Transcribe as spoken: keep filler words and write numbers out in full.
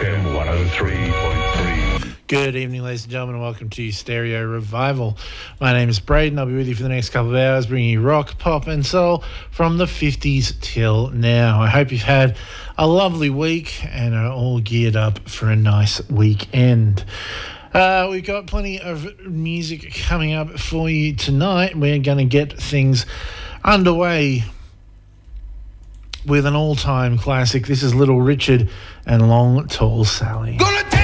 M one oh three point three. Good evening, ladies and gentlemen, and welcome to Stereo Revival. My name is Braden. I'll be with you for the next couple of hours, bringing you rock, pop and soul from the fifties till now. I hope you've had a lovely week and are all geared up for a nice weekend. Uh, we've got plenty of music coming up for you tonight. We're going to get things underway with an all-time classic. This is Little Richard and Long Tall Sally. Gonna take